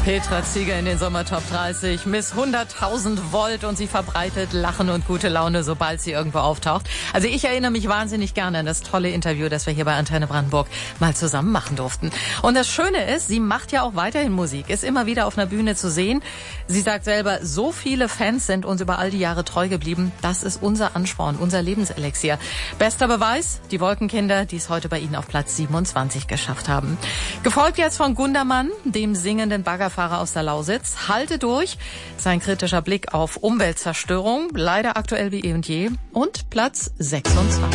Petra Zieger in den Sommertop 30. Miss 100.000 Volt und sie verbreitet Lachen und gute Laune, sobald sie irgendwo auftaucht. Also ich erinnere mich wahnsinnig gerne an das tolle Interview, das wir hier bei Antenne Brandenburg mal zusammen machen durften. Und das Schöne ist, sie macht ja auch weiterhin Musik, ist immer wieder auf einer Bühne zu sehen. Sie sagt selber, so viele Fans sind uns über all die Jahre treu geblieben. Das ist unser Ansporn, unser Lebenselixier. Bester Beweis, die Wolkenkinder, die es heute bei Ihnen auf Platz 27 geschafft haben. Gefolgt jetzt von Gundermann, dem singenden Baggerfahrer aus der Lausitz. Halte durch, sein kritischer Blick auf Umweltzerstörung, leider aktuell wie eh und je. Und Platz 26.